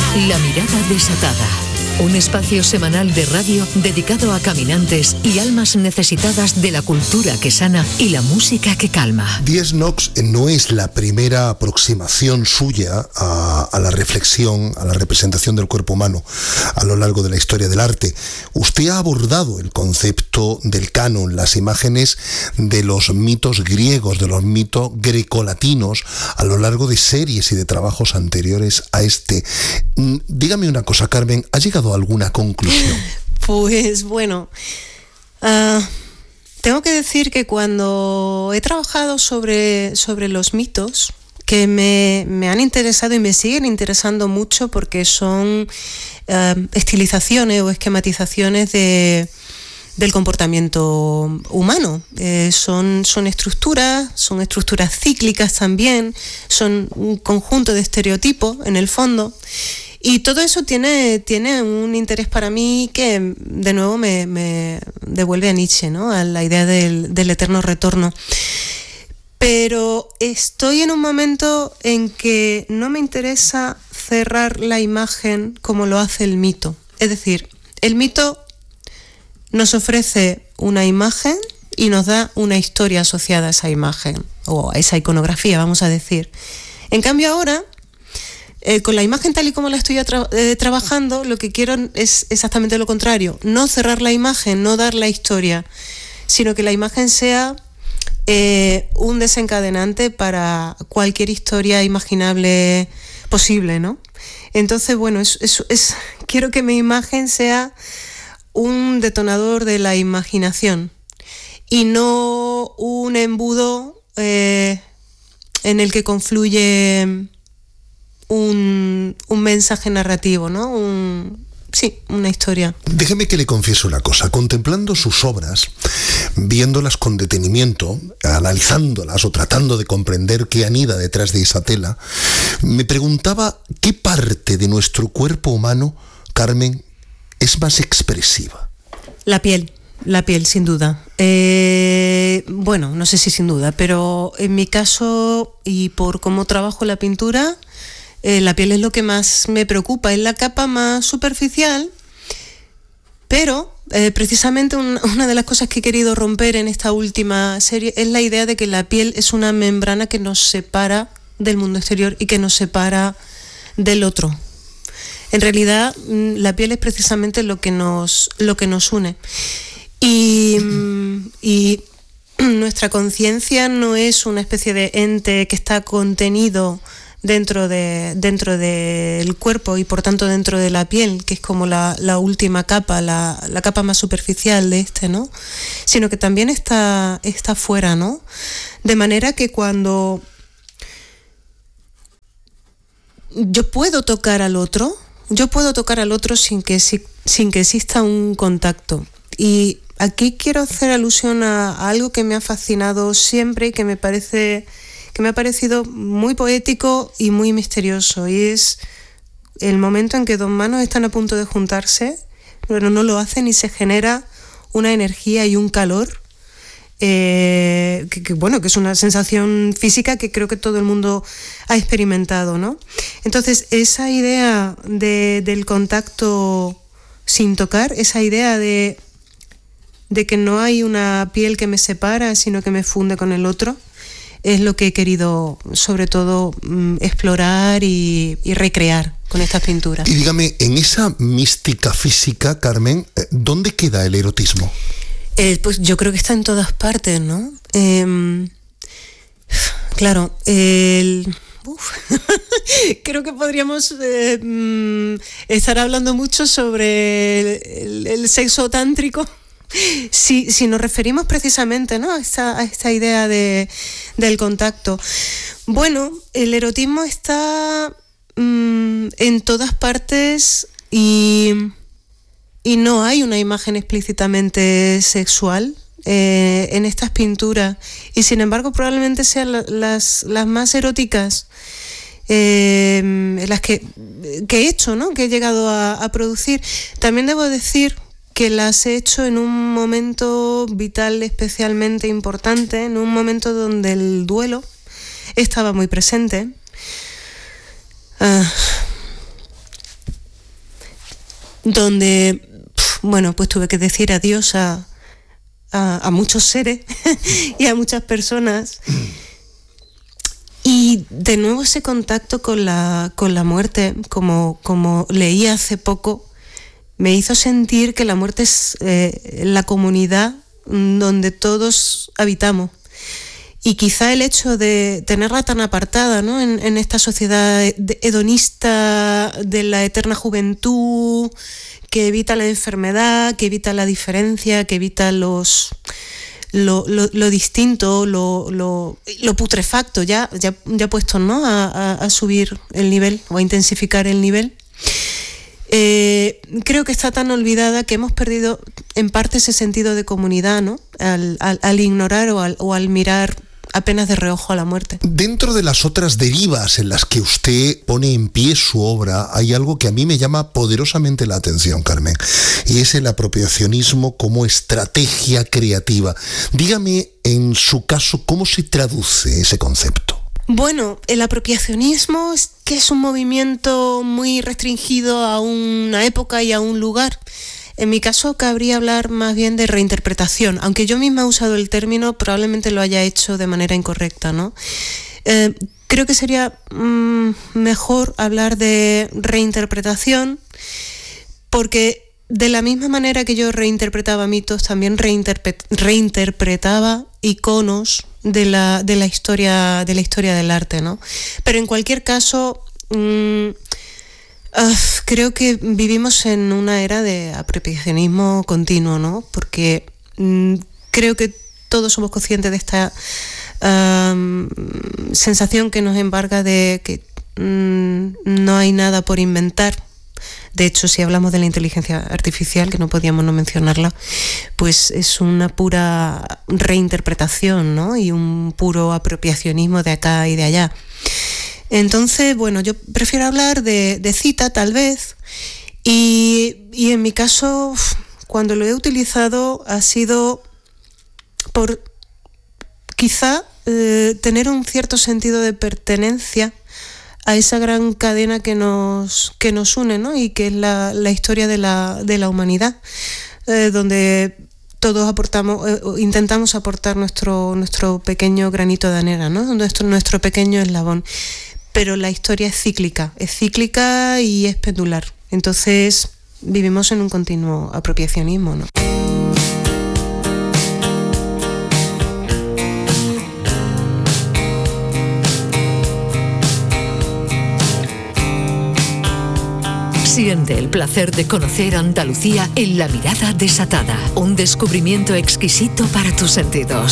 La mirada desatada. Un espacio semanal de radio dedicado a caminantes y almas necesitadas de la cultura que sana y la música que calma. Diez Nox no es la primera aproximación suya a la reflexión, a la representación del cuerpo humano a lo largo de la historia del arte. Usted ha abordado el concepto del canon, las imágenes de los mitos griegos, de los mitos grecolatinos, a lo largo de series y de trabajos anteriores a este. Dígame una cosa, Carmen, ¿ha llegado a alguna conclusión? Pues bueno, tengo que decir que cuando he trabajado sobre los mitos, que me han interesado y me siguen interesando mucho porque son estilizaciones o esquematizaciones del comportamiento humano. Son estructuras cíclicas también, son un conjunto de estereotipos en el fondo. Y todo eso tiene un interés para mí que de nuevo me devuelve a Nietzsche, ¿no? A la idea del eterno retorno. Pero estoy en un momento en que no me interesa cerrar la imagen como lo hace el mito. Es decir, el mito nos ofrece una imagen y nos da una historia asociada a esa imagen, o a esa iconografía, vamos a decir. En cambio ahora, con la imagen tal y como la estoy trabajando, lo que quiero es exactamente lo contrario. No cerrar la imagen, no dar la historia, sino que la imagen sea un desencadenante para cualquier historia imaginable posible, ¿no? Entonces, bueno, quiero que mi imagen sea un detonador de la imaginación y no un embudo en el que confluye un mensaje narrativo, ¿no? Una historia. Déjeme que le confiese una cosa. Contemplando sus obras, viéndolas con detenimiento, analizándolas o tratando de comprender qué anida detrás de esa tela, me preguntaba qué parte de nuestro cuerpo humano, Carmen, es más expresiva. La piel, sin duda. Bueno, no sé si sin duda, pero en mi caso y por cómo trabajo la pintura, la piel es lo que más me preocupa, es la capa más superficial, pero precisamente una de las cosas que he querido romper en esta última serie es la idea de que la piel es una membrana que nos separa del mundo exterior y que nos separa del otro. En realidad, la piel es precisamente lo que nos une. Y nuestra conciencia no es una especie de ente que está contenido dentro del cuerpo y por tanto dentro de la piel, que es como la última capa, la capa más superficial de ¿no? Sino que también está fuera, ¿no? De manera que cuando yo puedo tocar al otro sin que exista un contacto. Y aquí quiero hacer alusión a algo que me ha fascinado siempre y que me ha parecido muy poético y muy misterioso, y es el momento en que dos manos están a punto de juntarse, pero no lo hacen y se genera una energía y un calor que es una sensación física que creo que todo el mundo ha experimentado, ¿no? Entonces, esa idea del contacto sin tocar, esa idea de que no hay una piel que me separa, sino que me funde con el otro, es lo que he querido, sobre todo, explorar y recrear con estas pinturas. Y dígame, en esa mística física, Carmen, ¿dónde queda el erotismo? Pues yo creo que está en todas partes, ¿no? Claro, creo que podríamos estar hablando mucho sobre el sexo tántrico. Si nos referimos precisamente, ¿no? a esta idea del contacto. Bueno, el erotismo está en todas partes y no hay una imagen explícitamente sexual en estas pinturas, y sin embargo probablemente sean las más eróticas, las que he hecho, ¿no? Que he llegado a producir. También debo decir que las he hecho en un momento vital especialmente importante, en un momento donde el duelo estaba muy presente. donde, bueno, pues tuve que decir adiós a muchos seres y a muchas personas. Y de nuevo ese contacto con la muerte, como leí hace poco, me hizo sentir que la muerte es la comunidad donde todos habitamos. Y quizá el hecho de tenerla tan apartada, ¿no?, en esta sociedad hedonista de la eterna juventud, que evita la enfermedad, que evita la diferencia, que evita lo distinto, lo putrefacto, ya puestos, ¿no?, a subir el nivel o a intensificar el nivel. Creo que está tan olvidada que hemos perdido en parte ese sentido de comunidad, ¿no?, al ignorar o al mirar apenas de reojo a la muerte. Dentro de las otras derivas en las que usted pone en pie su obra, hay algo que a mí me llama poderosamente la atención, Carmen, y es el apropiacionismo como estrategia creativa. Dígame, en su caso, ¿cómo se traduce ese concepto? Bueno, el apropiacionismo es un movimiento muy restringido a una época y a un lugar. En mi caso cabría hablar más bien de reinterpretación, aunque yo misma he usado el término, probablemente lo haya hecho de manera incorrecta, ¿no? Creo que sería mejor hablar de reinterpretación, porque de la misma manera que yo reinterpretaba mitos, también reinterpretaba iconos de la historia del arte, ¿no? Pero en cualquier caso, creo que vivimos en una era de apropiacionismo continuo, ¿no? Porque creo que todos somos conscientes de esta sensación que nos embarga de que no hay nada por inventar. De hecho, si hablamos de la inteligencia artificial, que no podíamos no mencionarla, pues es una pura reinterpretación, ¿no?, y un puro apropiacionismo de acá y de allá. Entonces, bueno, yo prefiero hablar de cita, tal vez, y en mi caso, cuando lo he utilizado, ha sido por quizá tener un cierto sentido de pertenencia a esa gran cadena que nos une, ¿no?, y que es la historia de la humanidad, donde todos intentamos aportar nuestro pequeño granito de arena, ¿no?, nuestro pequeño eslabón. Pero la historia es cíclica y es pendular. Entonces vivimos en un continuo apropiacionismo, ¿no? Siente el placer de conocer Andalucía en La Mirada Desatada, un descubrimiento exquisito para tus sentidos.